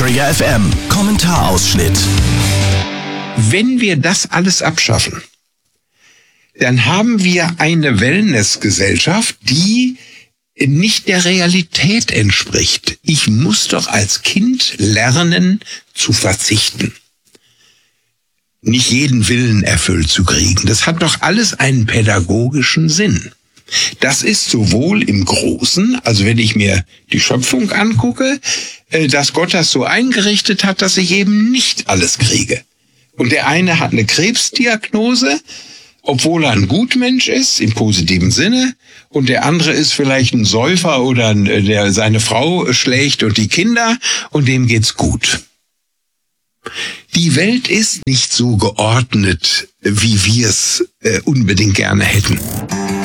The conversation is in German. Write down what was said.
Trigger FM. Kommentarausschnitt. Wenn wir das alles abschaffen, dann haben wir eine Wellnessgesellschaft, die nicht der Realität entspricht. Ich muss doch als Kind lernen zu verzichten. Nicht jeden Willen erfüllt zu kriegen. Das hat doch alles einen pädagogischen Sinn. Das ist sowohl im Großen, also wenn ich mir die Schöpfung angucke, dass Gott das so eingerichtet hat, dass ich eben nicht alles kriege. Und der eine hat eine Krebsdiagnose, obwohl er ein Gutmensch ist, im positiven Sinne, und der andere ist vielleicht ein Säufer oder der seine Frau schlägt und die Kinder, und dem geht's gut. Die Welt ist nicht so geordnet, wie wir es unbedingt gerne hätten.